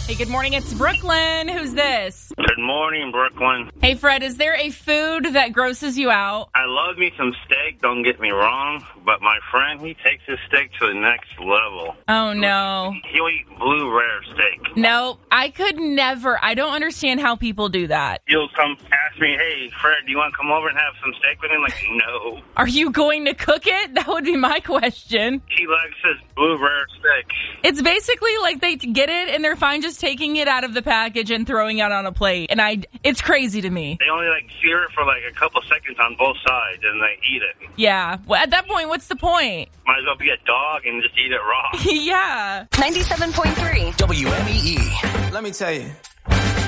Hey, good morning. It's Brooklyn. Who's this? Good morning, Brooklyn. Hey, Fred, is there a food that grosses you out? I love me some steak, don't get me wrong, but my friend, he takes his steak to the next level. Oh, no. He'll eat blue rare steak. No, I could never. I don't understand how people do that. He'll come ask me, hey, Fred, do you want to come over and have some steak with him? Like, no. Are you going to cook it? That would be my question. He likes his blue rare steak. It's basically like they get it and they're fine just taking it out of the package and throwing it on a plate. And it's crazy to me. They only sear it for a couple seconds on both sides and they eat it. Yeah. Well, at that point, what's the point? Might as well be a dog and just eat it raw. Yeah. 97.3 WMEE. Let me tell you.